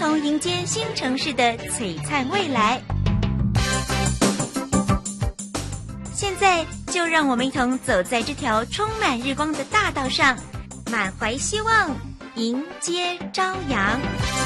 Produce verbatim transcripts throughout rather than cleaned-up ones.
同迎接新城市的璀璨未来。现在就让我们一同走在这条充满日光的大道上，满怀希望，迎接朝阳。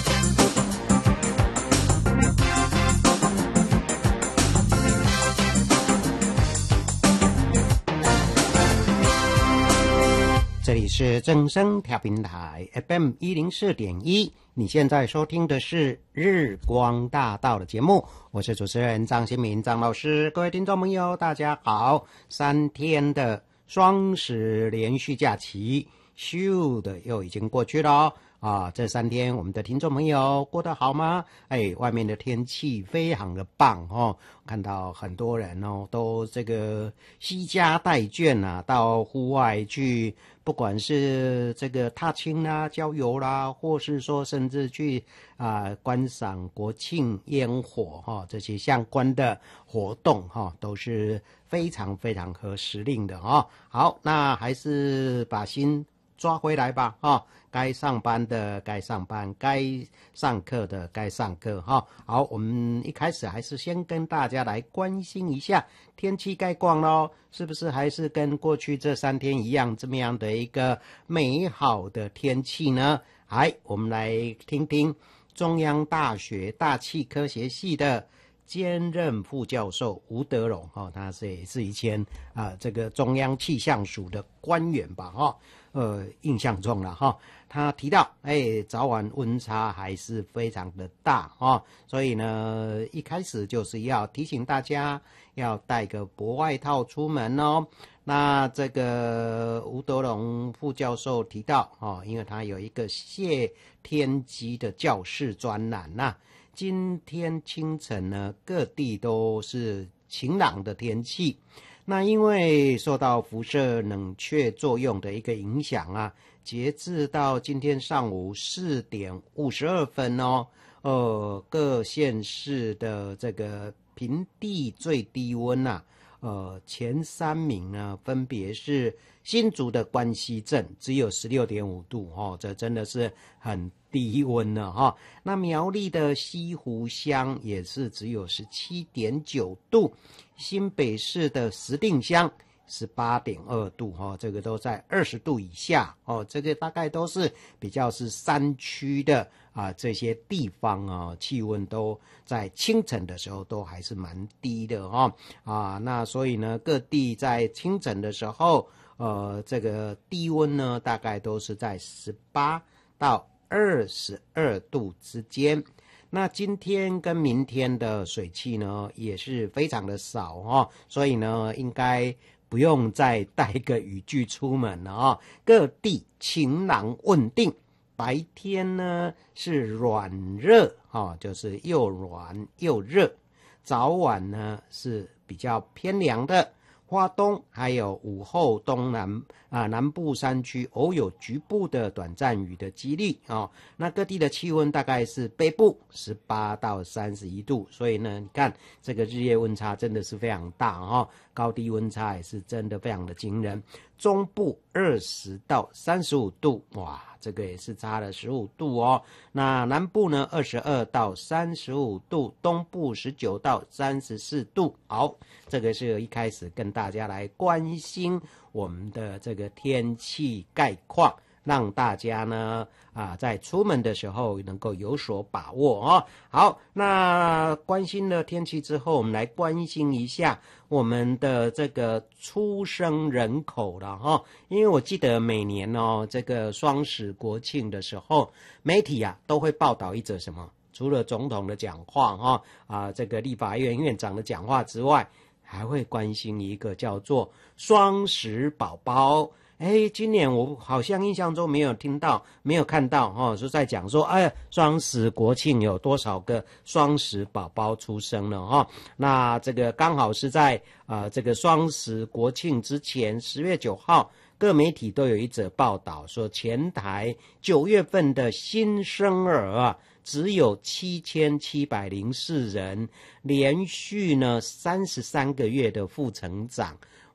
这里是正声调频台 F M 一零四点一，你现在收听的是日光大道的节目，我是主持人张新民张老师。各位听众朋友大家好，三天的双十连续假期咻的又已经过去了哦。啊，这三天我们的听众朋友过得好吗？哎，外面的天气非常的棒哦，看到很多人哦都这个惜家带眷啊，到户外去，不管是这个踏青啦、郊游啦，或是说甚至去啊、呃、观赏国庆烟火哈、哦，这些相关的活动哈、哦，都是非常非常合时令的哦。好，那还是把心抓回来吧哈、哦，该上班的该上班，该上课的该上课哈、哦。好，我们一开始还是先跟大家来关心一下天气概况咯，是不是还是跟过去这三天一样这么样的一个美好的天气呢？来，我们来听听中央大学大气科学系的兼任副教授吴德荣哈、哦，他是也是以前啊、呃、这个中央气象署的官员吧哈、哦，呃印象中了哈、哦，他提到哎早晚温差还是非常的大哦，所以呢一开始就是要提醒大家要带个薄外套出门哦。那这个吴德荣副教授提到哦，因为他有一个谢天机的教室专栏呐、啊。今天清晨呢，各地都是晴朗的天气。那因为受到辐射冷却作用的一个影响啊，截至到今天上午四点五十二分哦，呃，各县市的这个平地最低温啊，呃，前三名呢，分别是新竹的关西镇只有 十六点五度哦，这真的是很低温了哈、哦。那苗栗的西湖乡也是只有 十七点九度，新北市的石碇乡 十八点二度哈、哦，这个都在二十度以下哦，这个大概都是比较是山区的啊，这些地方啊，气温都在清晨的时候都还是蛮低的哈、哦、啊，那所以呢，各地在清晨的时候，呃，这个低温呢，大概都是在十八到二十二度之间。那今天跟明天的水汽呢，也是非常的少哦，所以呢，应该不用再带个雨具出门了哦。各地晴朗稳定，白天呢是软热哦，就是又软又热，早晚呢是比较偏凉的。花东还有午后东南啊南部山区偶有局部的短暂雨的几率哦。那各地的气温大概是北部十八到三十一度，所以呢，你看这个日夜温差真的是非常大哦，高低温差也是真的非常的惊人。中部二十到三十五度，哇，这个也是差了十五度哦。那南部呢二十二到三十五度，东部十九到三十四度。好，这个是一开始跟大家来关心我们的这个天气概况，让大家呢啊在出门的时候能够有所把握哦。好，那关心了天气之后，我们来关心一下我们的这个出生人口了哈、哦。因为我记得每年哦这个双十国庆的时候，媒体啊都会报道一则什么，除了总统的讲话哈 啊, 啊这个立法院院长的讲话之外，还会关心一个叫做双十宝宝。哎，今年我好像印象中没有听到，没有看到哦，就在讲说，哎，双十国庆有多少个双十宝宝出生了哈、哦？那这个刚好是在呃这个双十国庆之前，十月九号，各媒体都有一则报道说，全台九月份的新生儿啊，只有七千七百零四人，连续呢三十三个月的负成长。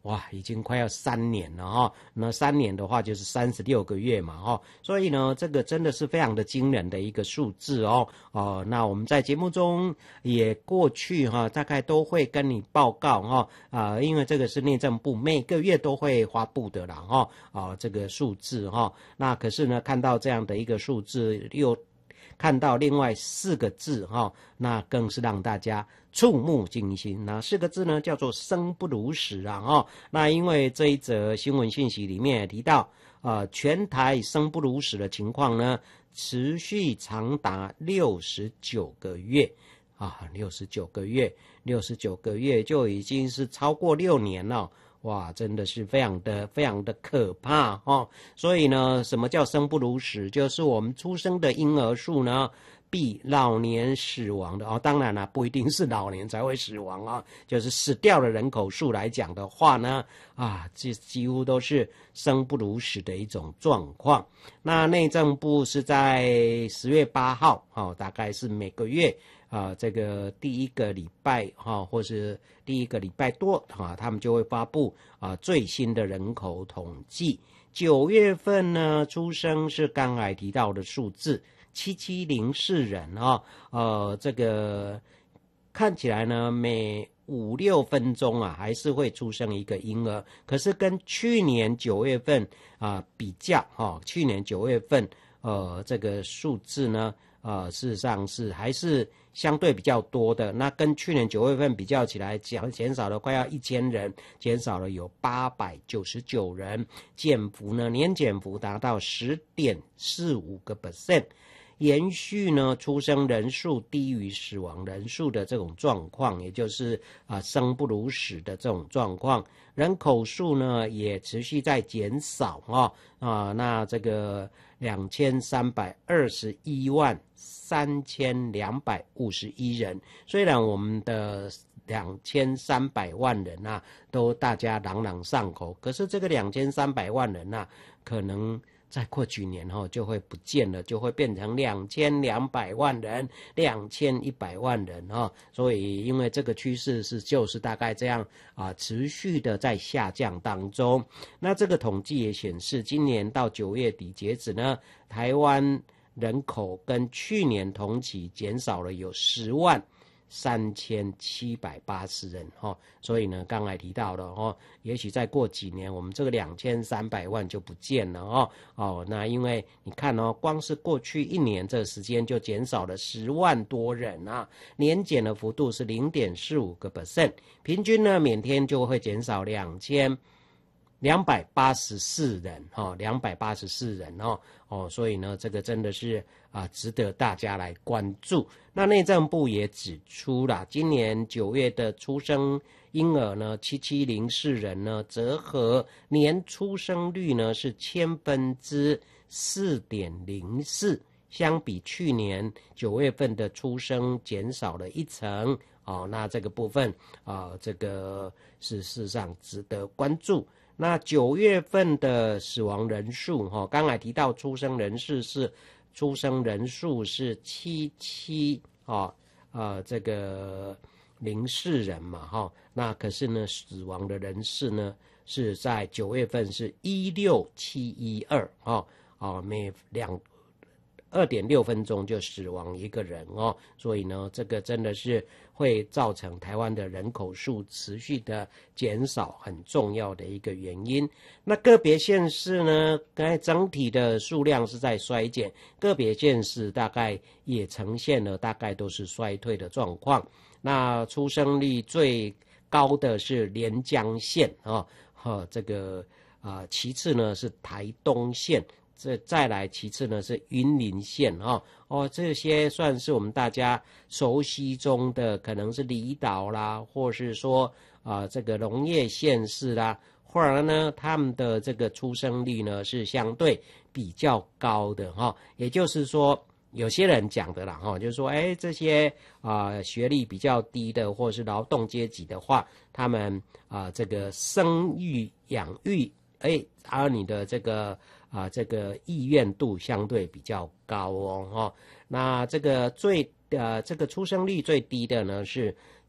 哇，已经快要三年了哈。那三年的话就是三十六个月嘛哈，所以呢，这个真的是非常的惊人的一个数字哦。哦，那我们在节目中也过去哈，大概都会跟你报告哈啊、呃，因为这个是内政部每个月都会发布的啦哈啊，这个数字哈。那可是呢，看到这样的一个数字，又看到另外四个字哈，那更是让大家触目惊心。那四个字呢，叫做生不如死啊哈。那因为这一则新闻讯息里面也提到，呃，全台生不如死的情况呢，持续长达六十九个月啊，六十九个月，六十九个月就已经是超过六年了。哇，真的是非常的非常的可怕哦。所以呢，什么叫生不如死？就是我们出生的婴儿数呢，比老年死亡的哦，当然了，不一定是老年才会死亡啊、哦，就是死掉的人口数来讲的话呢，啊，这几乎都是生不如死的一种状况。那内政部是在十月八号，哦，大概是每个月啊，这个第一个礼拜哈、哦，或是第一个礼拜多啊，他们就会发布啊最新的人口统计。九月份呢，出生是刚才提到的数字。七七零四人啊、哦，呃，这个看起来呢，每五六分钟啊，还是会出生一个婴儿。可是跟去年九月份啊、呃、比较哈、哦，去年九月份呃这个数字呢，呃，事实上是还是相对比较多的。那跟去年九月份比较起来，减减少了快要一千人，减少了有八百九十九人，减幅呢，年减幅达到十点四五个 percent。延续呢出生人数低于死亡人数的这种状况，也就是啊、呃、生不如死的这种状况，人口数呢也持续在减少啊啊、呃，那这个两千三百二十一万三千两百五十一人，虽然我们的两千三百万人啊都大家朗朗上口，可是这个两千三百万人啊，可能再过几年后就会不见了，就会变成两千两百万人、两千一百万人哈。所以因为这个趋势是就是大概这样啊、呃，持续的在下降当中。那这个统计也显示，今年到九月底截止呢，台湾人口跟去年同期减少了有十万三千七百八十人哈，所以呢，刚才提到了哦，也许再过几年，我们这个两千三百万就不见了哦哦，那因为你看哦，光是过去一年这个时间就减少了十万多人啊，年减的幅度是零点四五个 percent， 平均呢每天就会减少两千两百八十四人哈，两百八十四人哦哦，所以呢，这个真的是啊，值得大家来关注。那内政部也指出啦，今年九月的出生婴儿呢，七七零四人呢，折合年出生率呢是千分之四点零四，相比去年九月份的出生减少了一成哦。那这个部分啊，这个是事实上值得关注。那九月份的死亡人数，哈，刚才提到出生人数是出生人数是七七啊，呃，这个零四人嘛，哈，那可是呢，死亡的人数呢是在九月份是一六七一二，哈，啊，每两二点六分钟就死亡一个人哦，所以呢，这个真的是会造成台湾的人口数持续的减少，很重要的一个原因。那个别县市呢，刚才整体的数量是在衰减，个别县市大概也呈现了大概都是衰退的状况。那出生率最高的是连江县啊，哈，这个啊，其次呢是台东县。这再来，其次呢是云林县哈哦，这些算是我们大家熟悉中的，可能是离岛啦，或是说啊、呃、这个农业县市啦，或者呢他们的这个出生率呢是相对比较高的哈，也就是说有些人讲的啦哈，就是说哎这些啊、呃、学历比较低的或是劳动阶级的话，他们啊、呃、这个生育养育哎，而你的这个。啊，这个意愿度相对比较高哦，哈、哦。那这个最呃，这个出生率最低的呢是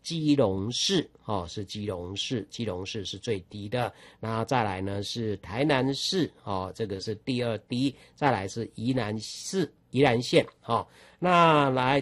基隆市哦，是基隆市，基隆市是最低的。然后再来呢是台南市哦，这个是第二低，再来是宜兰市、宜兰县哦。那来